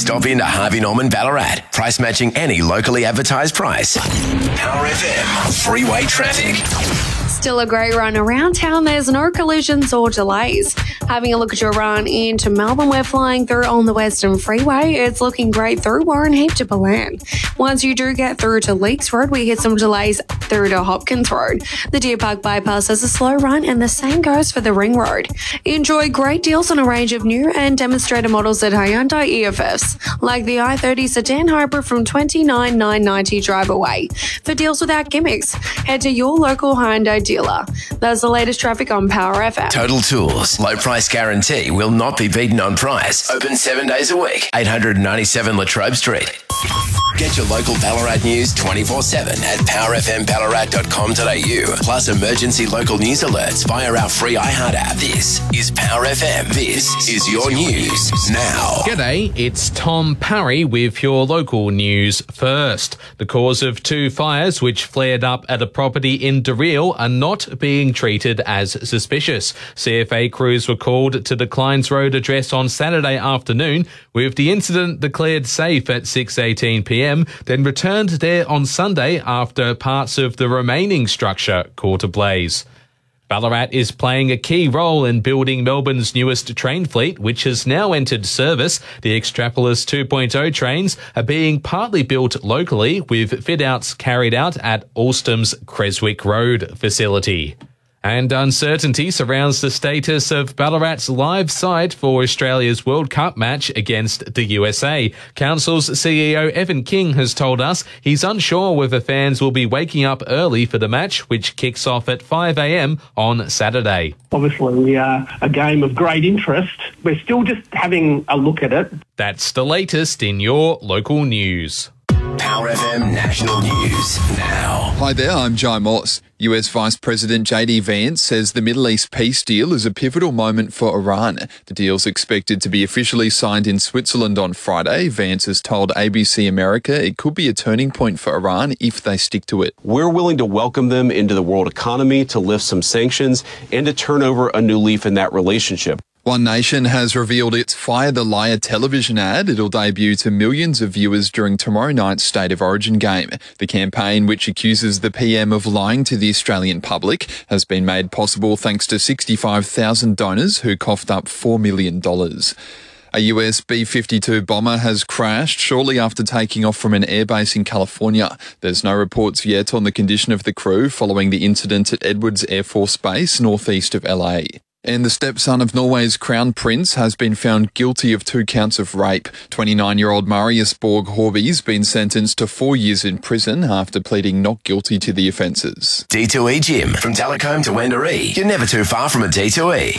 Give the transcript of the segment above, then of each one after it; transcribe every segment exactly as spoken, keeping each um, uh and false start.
Stop into Harvey Norman Ballarat. Price matching any locally advertised price. Power F M. Freeway traffic. Still a great run around town. There's no collisions or delays. Having a look at your run into Melbourne, we're flying through on the Western Freeway. It's looking great through Warren Heap to Balan. Once you do get through to Leaks Road, we hit some delays through to Hopkins Road. The Deer Park Bypass has a slow run, and the same goes for the Ring Road. Enjoy great deals on a range of new and demonstrator models at Hyundai E F Fs, like the i thirty Sedan Hybrid from twenty-nine thousand nine hundred ninety dollars drive away. For deals without gimmicks, head to your local Hyundai dealer. That's the latest traffic on Power F M. Total Tools. Low price guarantee will not be beaten on price. Open seven days a week. eight ninety-seven Latrobe Street. Get your local Ballarat news twenty-four seven at power f m ballarat dot com dot a u. Plus emergency local news alerts via our free iHeart app. This is Power F M. This is your news now. G'day, it's Tom Parry with your local news first. The cause of two fires which flared up at a property in Daryl are not being treated as suspicious. C F A crews were called to the Kleins Road address on Saturday afternoon, with the incident declared safe at six eighteen p m, then returned there on Sunday after parts of the remaining structure caught ablaze. Ballarat is playing a key role in building Melbourne's newest train fleet, which has now entered service. The Extrapolis two point oh trains are being partly built locally, with fit-outs carried out at Alstom's Creswick Road facility. And uncertainty surrounds the status of Ballarat's live site for Australia's World Cup match against the U S A. Council's C E O Evan King has told us he's unsure whether fans will be waking up early for the match, which kicks off at five a m on Saturday. Obviously, we are a game of great interest. We're still just having a look at it. That's the latest in your local news. Power F M National News now. Hi there, I'm Jai Moss. U S Vice President J D Vance says the Middle East peace deal is a pivotal moment for Iran. The deal's expected to be officially signed in Switzerland on Friday. Vance has told A B C America it could be a turning point for Iran if they stick to it. We're willing to welcome them into the world economy, to lift some sanctions, and to turn over a new leaf in that relationship. One Nation has revealed its Fire the Liar television ad. It'll debut to millions of viewers during tomorrow night's State of Origin game. The campaign, which accuses the P M of lying to the Australian public, has been made possible thanks to sixty-five thousand donors who coughed up four million dollars. A U S B fifty-two bomber has crashed shortly after taking off from an airbase in California. There's no reports yet on the condition of the crew following the incident at Edwards Air Force Base, northeast of L A. And the stepson of Norway's Crown Prince has been found guilty of two counts of rape. twenty-nine-year-old Marius Borg Horby's been sentenced to four years in prison after pleading not guilty to the offences. D two E Gym. From Talcombe to Wendouree. You're never too far from a D two E.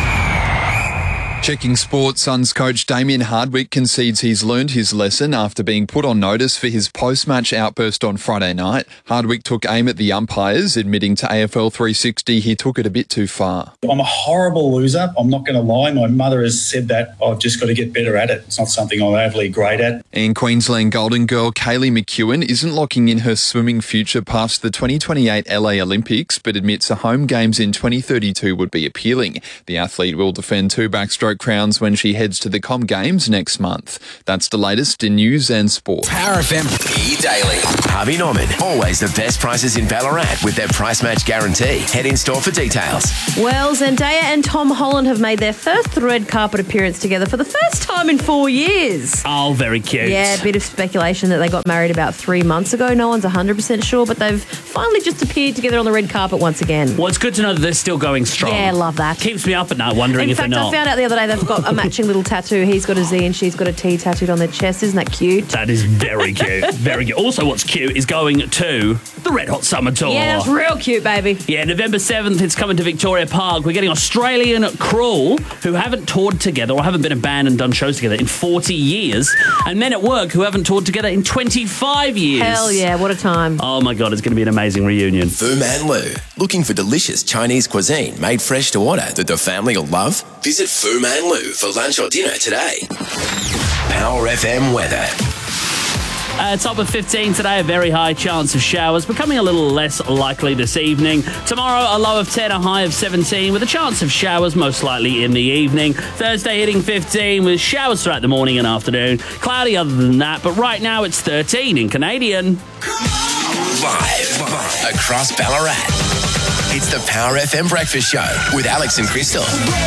Checking sports, Suns coach Damien Hardwick concedes he's learned his lesson after being put on notice for his post-match outburst on Friday night. Hardwick took aim at the umpires, admitting to A F L three sixty he took it a bit too far. I'm a horrible loser. I'm not going to lie. My mother has said that. I've just got to get better at it. It's not something I'm overly great at. And Queensland Golden Girl Kaylee McEwen isn't locking in her swimming future past the twenty twenty-eight L A Olympics, but admits a home games in twenty thirty-two would be appealing. The athlete will defend two backstroke crowns when she heads to the Com Games next month. That's the latest in news and sport. Power F M E-Daily. Harvey Norman. Always the best prices in Ballarat with their price match guarantee. Head in store for details. Well, Zendaya and Tom Holland have made their first red carpet appearance together for the first time in four years. Oh, very cute. Yeah, a bit of speculation that they got married about three months ago. No one's one hundred percent sure, but they've finally just appeared together on the red carpet once again. Well, it's good to know that they're still going strong. Yeah, love that. Keeps me up at night wondering in if fact, they're not. I found out the other day they've got a matching little tattoo. He's got a Z and she's got a T tattooed on their chest. Isn't that cute? That is very cute. Very cute. Also, what's cute is going to the Red Hot Summer Tour. Yeah, it's real cute, baby. Yeah, November seventh, it's coming to Victoria Park. We're getting Australian Cruel, who haven't toured together or haven't been a band and done shows together in forty years, and Men at Work, who haven't toured together in twenty-five years. Hell yeah, what a time. Oh my God, it's going to be an amazing reunion. Fu Man Lu. Looking for delicious Chinese cuisine made fresh to order that the family will love? Visit Fu Man Lu for lunch or dinner today. Power F M weather. Uh, top of fifteen today, a very high chance of showers, becoming a little less likely this evening. Tomorrow, a low of ten, a high of seventeen, with a chance of showers most likely in the evening. Thursday hitting fifteen, with showers throughout the morning and afternoon. Cloudy other than that, but right now it's thirteen in Canadian. Live across Ballarat. It's the Power F M Breakfast Show with Alex and Crystal.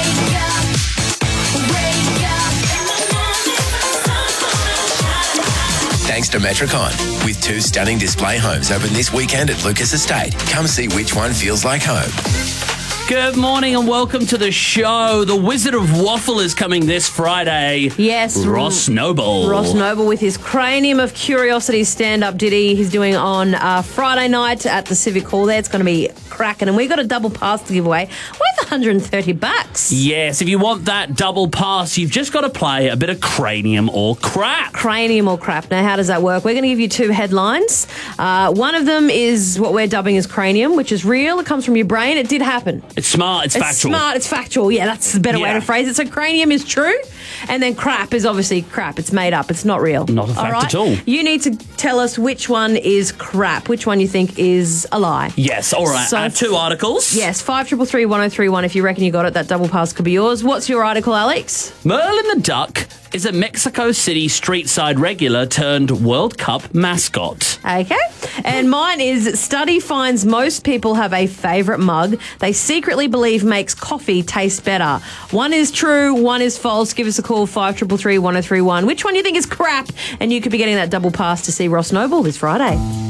Thanks to Metricon. With two stunning display homes open this weekend at Lucas Estate. Come see which one feels like home. Good morning and welcome to the show. The Wizard of Waffle is coming this Friday. Yes. Ross Noble. Ross Noble with his Cranium of Curiosity stand-up ditty he's doing on uh, Friday night at the Civic Hall there. It's going to be cracking. And we got a double pass to give away worth one hundred thirty bucks. Yes, if you want that double pass, you've just got to play a bit of Cranium or Crap. Cranium or Crap. Now, how does that work? We're going to give you two headlines. Uh, one of them is what we're dubbing as cranium, which is real. It comes from your brain. It did happen. It's smart, it's, it's factual. It's smart, it's factual. Yeah, that's the better yeah. way to phrase it. So cranium is true, and then crap is obviously crap. It's made up. It's not real. Not a fact all right? at all. You need to tell us which one is crap, which one you think is a lie. Yes, all right. So, I have two articles. Yes, five triple three one zero three one. If you reckon you got it, that double pass could be yours. What's your article, Alex? Merlin the Duck is a Mexico City street side regular turned World Cup mascot. Okay. And mine is study finds most people have a favourite mug they secretly believe makes coffee taste better. One is true, one is false. Give us a call, five triple three one zero three one. Which one do you think is crap? And you could be getting that double pass to see Ross Noble this Friday.